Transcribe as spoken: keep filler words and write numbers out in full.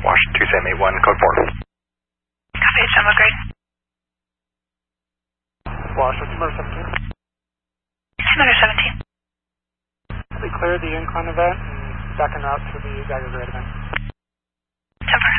Wash two seven eight one, code four. Copy, jumbo grade. Wash, altimeter seventeen. Altimeter seventeen. We cleared the incline event and back en route to the Dagger Grade event. ten four.